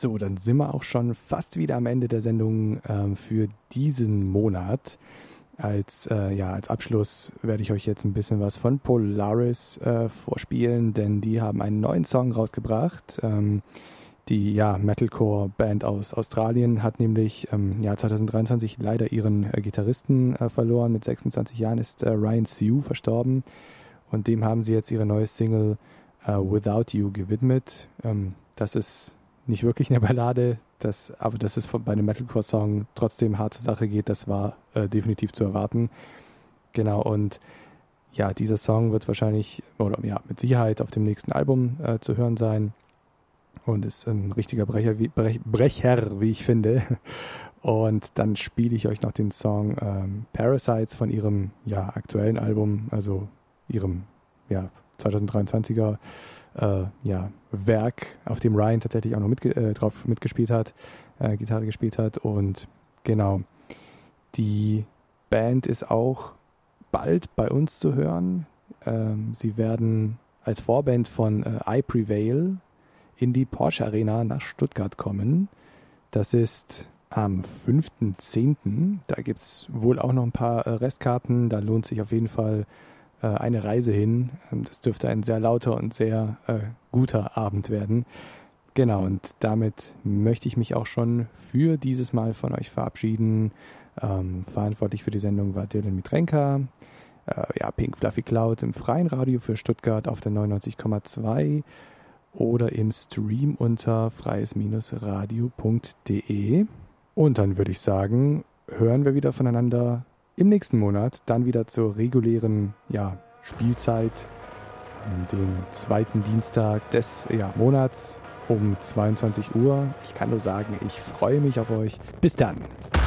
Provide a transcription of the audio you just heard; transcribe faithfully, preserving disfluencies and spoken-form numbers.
So, dann sind wir auch schon fast wieder am Ende der Sendung ähm, für diesen Monat. Als, äh, ja, als Abschluss werde ich euch jetzt ein bisschen was von Polaris äh, vorspielen, denn die haben einen neuen Song rausgebracht. Ähm, die ja, Metalcore-Band aus Australien hat nämlich ähm, ja, zwanzig dreiundzwanzig leider ihren äh, Gitarristen äh, verloren. Mit sechsundzwanzig Jahren ist äh, Ryan Sue verstorben und dem haben sie jetzt ihre neue Single äh, Without You gewidmet. Ähm, das ist nicht wirklich eine Ballade, das, aber dass es bei einem Metalcore-Song trotzdem hart zur Sache geht, das war äh, definitiv zu erwarten. Genau, und ja, dieser Song wird wahrscheinlich, oder ja, mit Sicherheit auf dem nächsten Album äh, zu hören sein und ist ein richtiger Brecher, wie, Brech, Brecher, wie ich finde. Und dann spiele ich euch noch den Song ähm, Parasites von ihrem ja, aktuellen Album, also ihrem ja, zwanzig dreiundzwanziger Äh, ja, Werk, auf dem Ryan tatsächlich auch noch mitge- äh, drauf mitgespielt hat, äh, Gitarre gespielt hat. Und genau, die Band ist auch bald bei uns zu hören. Ähm, sie werden als Vorband von äh, I Prevail in die Porsche Arena nach Stuttgart kommen. Das ist am fünften zehnten Da gibt es wohl auch noch ein paar äh, Restkarten. Da lohnt sich auf jeden Fall eine Reise hin. Das dürfte ein sehr lauter und sehr äh, guter Abend werden. Genau, und damit möchte ich mich auch schon für dieses Mal von euch verabschieden. Ähm, verantwortlich für die Sendung war Dylan Mitrenka. Äh, ja, Pink Fluffy Clouds im freien Radio für Stuttgart auf der neunundneunzig Komma zwei oder im Stream unter freies radio punkt de. Und dann würde ich sagen, hören wir wieder voneinander im nächsten Monat, dann wieder zur regulären ja, Spielzeit, an dem zweiten Dienstag des ja, Monats um zweiundzwanzig Uhr. Ich kann nur sagen, ich freue mich auf euch. Bis dann!